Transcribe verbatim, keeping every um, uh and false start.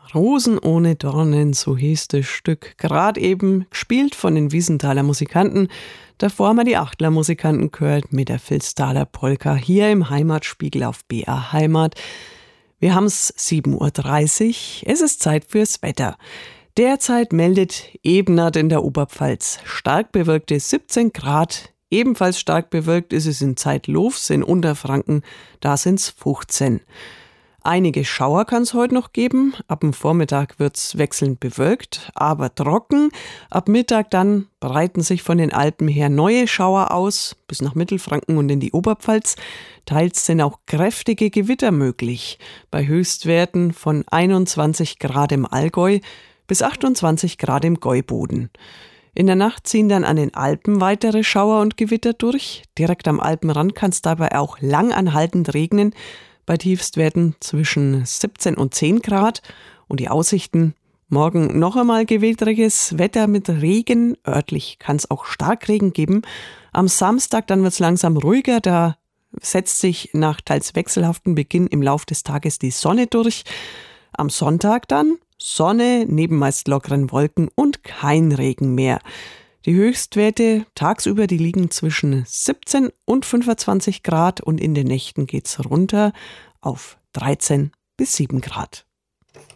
Rosen ohne Dornen, so hieß das Stück. Gerade eben gespielt von den Wiesenthaler Musikanten. Davor haben wir die Achtler Musikanten gehört mit der Filztaler Polka hier im Heimatspiegel auf B R Heimat. Wir haben es sieben Uhr dreißig. Es ist Zeit fürs Wetter. Derzeit meldet Ebnat in der Oberpfalz stark bewölkte siebzehn Grad. Ebenfalls stark bewölkt ist es in Zeitlofs in Unterfranken. Da sind es fünfzehn. Einige Schauer kann es heute noch geben. Ab dem Vormittag wird es wechselnd bewölkt, aber trocken. Ab Mittag dann breiten sich von den Alpen her neue Schauer aus, bis nach Mittelfranken und in die Oberpfalz. Teils sind auch kräftige Gewitter möglich, bei Höchstwerten von einundzwanzig Grad im Allgäu bis achtundzwanzig Grad im Gäuboden. In der Nacht ziehen dann an den Alpen weitere Schauer und Gewitter durch. Direkt am Alpenrand kann es dabei auch lang anhaltend regnen, bei Tiefstwerten zwischen siebzehn und zehn Grad. Und die Aussichten: morgen noch einmal gewitteriges Wetter mit Regen. Örtlich kann es auch Starkregen geben. Am Samstag dann wird es langsam ruhiger. Da setzt sich nach teils wechselhaftem Beginn im Lauf des Tages die Sonne durch. Am Sonntag dann Sonne, neben meist lockeren Wolken und kein Regen mehr. Die Höchstwerte tagsüber, die liegen zwischen siebzehn und fünfundzwanzig Grad und in den Nächten geht's runter auf dreizehn bis sieben Grad.